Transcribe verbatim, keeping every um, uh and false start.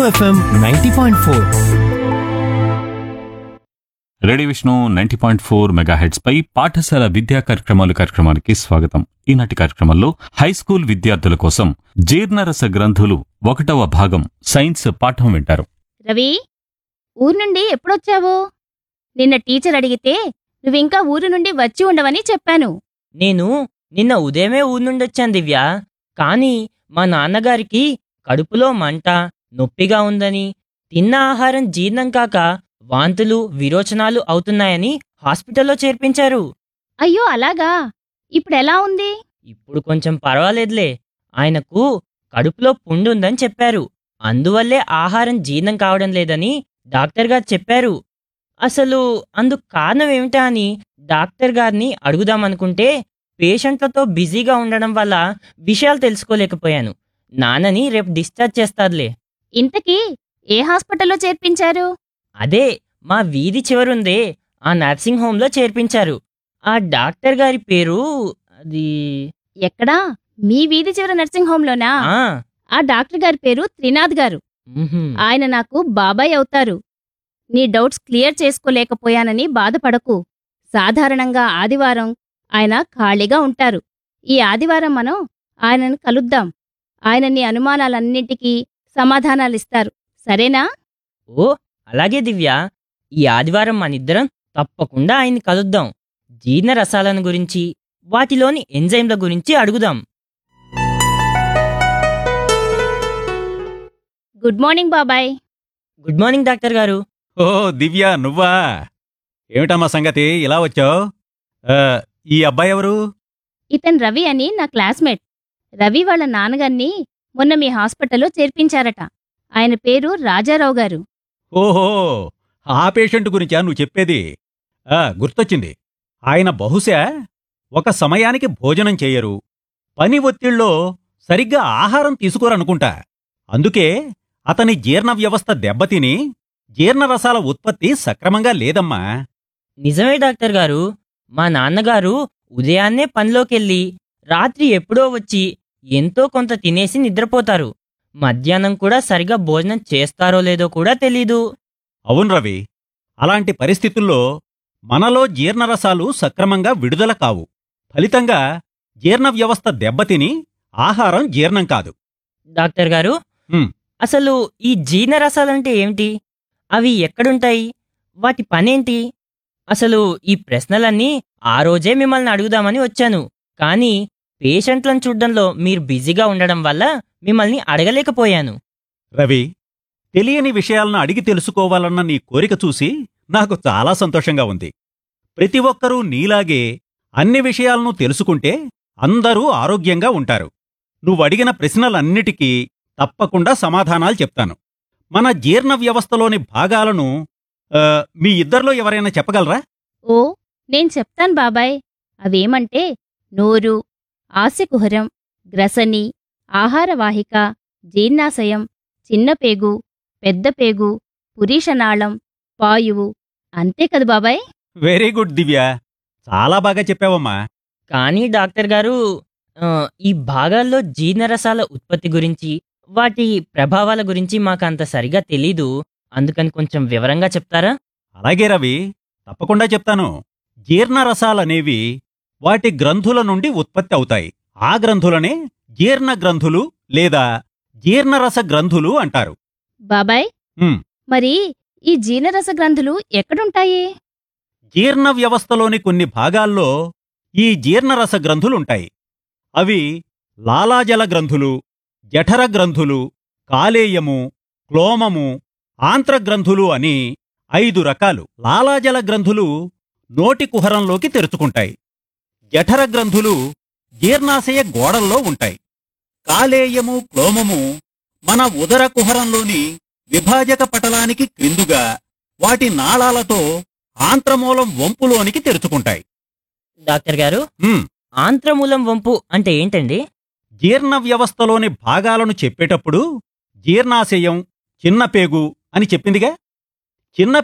FM ninety point four. Radio Vishnu ninety point four megahertz పై పాఠశాల విద్యా కార్యక్రమాలు కార్యక్రమానికి స్వాగతం. ఈనాటి కార్యక్రమంలో హైస్కూల్ విద్యార్థుల కోసం జీర్ణరస గ్రంథులు ఒకటవ భాగం సైన్స్ పాఠం వింటారు. రవి, ఊరు నుండి ఎప్పుడొచ్చావు? నిన్న టీచర్ అడిగితే నువ్వింకా ఊరు నుండి వచ్చి ఉండవని చెప్పాను. నేను నిన్న ఉదయమే ఊరు నుండొచ్చాను దివ్య. కాని మా నాన్నగారికి కడుపులో మంట, నొప్పిగా ఉందని, తిన్న ఆహారం జీర్ణం కాక వాంతులు, విరోచనాలు అవుతున్నాయని హాస్పిటల్లో చేర్పించారు. అయ్యో అలాగా? ఇప్పుడెలా ఉంది? ఇప్పుడు కొంచెం పర్వాలేదులే. ఆయనకు కడుపులో పుండుందని చెప్పారు. అందువల్లే ఆహారం జీర్ణం కావడం లేదని డాక్టర్ గారు చెప్పారు. అసలు అందుకు కారణం ఏమిటా అని డాక్టర్ గారిని అడుగుదామనుకుంటే పేషెంట్లతో బిజీగా ఉండడం వల్ల విషయాలు తెలుసుకోలేకపోయాను. నాన్నని రేపు డిశ్చార్జ్ చేస్తారులే. ఇంతకీ ఏ హాస్పిటల్లో చేర్పించారు? అదే మా వీధి చివరుందే ఆ నర్సింగ్ హోంలో చేర్పించారు. ఆ డాక్టర్ గారి పేరు అది ఎక్కడా? మీ వీధి చివర నర్సింగ్ హోంలోనా? ఆ, ఆ డాక్టర్ గారి పేరు త్రినాథ్ గారు. మ్హూ. ఆయన నాకు బాబాయ్ అవుతారు. నీ డౌట్స్ క్లియర్ చేసుకోలేకపోయానని బాధపడకు. సాధారణంగా ఆదివారం ఆయన ఖాళీగా ఉంటారు. ఈ ఆదివారం మనం ఆయనను కలుద్దాం. ఆయన నీ అనుమానాలన్నింటికీ సమాధానాలిస్తారు. సరేనా? ఓ అలాగే దివ్య. ఈ ఆదివారం మనిద్దరం తప్పకుండా ఆయన్ని కలుద్దాం. జీర్ణ రసాలను గురించి, వాటిలోని ఎంజైమ్ల గురించి అడుగుదాం. గుడ్ మార్నింగ్ బాబాయ్. గుడ్ మార్నింగ్ డాక్టర్ గారు. ఓ దివ్య, నువ్వా? ఏమిటమ్మా సంగతి, ఇలా వచ్చావు? ఈ అబ్బాయి ఎవరు? ఇతను రవి అని నా క్లాస్మేట్. రవి వాళ్ళ నాన్నగారిని మొన్న మీ హాస్పిటల్లో చేర్పించారట. ఆయన పేరు రాజారావు గారు. ఓహో, ఆ పేషెంట్ గురించా నువ్వు చెప్పేది? ఆ, గుర్తొచ్చింది. ఆయన బహుశా ఒక సమయానికి భోజనం చెయ్యరు, పని ఒత్తిళ్లో సరిగ్గా ఆహారం తీసుకోరనుకుంటా. అందుకే అతని జీర్ణ వ్యవస్థ దెబ్బతిని జీర్ణరసాల ఉత్పత్తి సక్రమంగా లేదమ్మా. నిజమే డాక్టర్ గారు. మా నాన్నగారు ఉదయాన్నే పనిలోకెళ్ళి రాత్రి ఎప్పుడో వచ్చి ఎంతో కొంత తినేసి నిద్రపోతారు. మధ్యాహ్నం కూడా సరిగా భోజనం చేస్తారో లేదో కూడా తెలీదు. అవును రవి, అలాంటి పరిస్థితుల్లో మనలో జీర్ణరసాలు సక్రమంగా విడుదల కావు. ఫలితంగా జీర్ణ వ్యవస్థ దెబ్బతిని ఆహారం జీర్ణం కాదు. డాక్టర్ గారు, హ్మ్. అసలు ఈ జీర్ణరసాలంటే ఏమిటి? అవి ఎక్కడుంటాయి? వాటి పనేంటి? అసలు ఈ ప్రశ్నలన్నీ ఆ రోజే మిమ్మల్ని అడుగుదామని వచ్చాను. కానీ పేషెంట్లను చూడ్డంలో మీరు బిజీగా ఉండడం వల్ల మిమ్మల్ని అడగలేకపోయాను. రవి, తెలియని విషయాలను అడిగి తెలుసుకోవాలన్న నీ కోరిక చూసి నాకు చాలా సంతోషంగా ఉంది. ప్రతి ఒక్కరూ నీలాగే అన్ని విషయాలను తెలుసుకుంటే అందరూ ఆరోగ్యంగా ఉంటారు. నువ్వడిగిన ప్రశ్నలన్నిటికీ తప్పకుండా సమాధానాలు చెప్తాను. మన జీర్ణ వ్యవస్థలోని భాగాలను ఆ, మీ ఇద్దరిలో ఎవరైనా చెప్పగలరా? ఓ, నేను చెప్తాను బాబాయ్. అవేమంటే నోరు, ఆస్యకుహరం, గ్రసని, ఆహారవాహిక, జీర్ణాశయం, చిన్నపేగు, పెద్దపేగు, పురీషనాళం, పాయువు. అంతే కదు బాబాయ్? వెరీ గుడ్ దివ్య, చాలా బాగా చెప్పావమ్మా. కానీ డాక్టర్ గారు, ఆ, ఈ భాగాల్లో జీర్ణరసాల ఉత్పత్తి గురించి, వాటి ప్రభావాల గురించి మాకంత సరిగా తెలీదు. అందుకని కొంచెం వివరంగా చెప్తారా? అలాగే రవి, తప్పకుండా చెప్తాను. జీర్ణరసాలనేవి వాటి గ్రంథుల నుండి ఉత్పత్తి అవుతాయి. ఆ గ్రంథులనే జీర్ణ గ్రంథులు లేదా జీర్ణరస గ్రంథులు అంటారు. బాబాయ్, ఉమ్, మరి ఈ జీర్ణరస గ్రంథులు ఎక్కడుంటాయి? జీర్ణ వ్యవస్థలోని కొన్ని భాగాల్లో ఈ జీర్ణరస గ్రంథులుంటాయి. అవి లాలాజల గ్రంథులు, జఠర గ్రంథులు, కాలేయము, క్లోమము, ఆంత్రగ్రంథులు అని ఐదు రకాలు. లాలాజల గ్రంథులు నోటి కుహరంలోకి తెరుచుకుంటాయి. జఠర గ్రంథులు జీర్ణాశయ గోడల్లో ఉంటాయి. కాలేయము, క్లోమము మన ఉదర కుహరంలోని విభాజక పటలానికి క్రిందుగా వాటి నాళాలతో ఆంత్రమూలం వంపులోనికి తెరుచుకుంటాయి. డాక్టర్ గారు, ఉమ్, ఆంత్రమూలం వంపు అంటే ఏంటండి? జీర్ణ వ్యవస్థలోని భాగాలను చెప్పేటప్పుడు జీర్ణాశయం, చిన్నపేగు అని చెప్పిందిగా. చిన్న